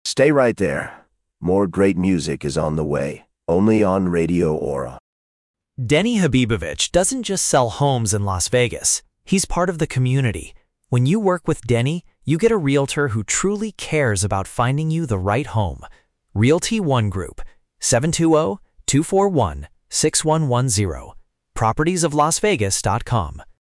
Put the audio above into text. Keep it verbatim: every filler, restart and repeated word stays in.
Stay right there. More great music is on the way, only on Radio Aura. Denny Habibovich doesn't just sell homes in Las Vegas. He's part of the community. When you work with Denny, you get a realtor who truly cares about finding you the right home. Realty One Group, seven two zero, two four one, six one one zero, properties of las vegas dot com.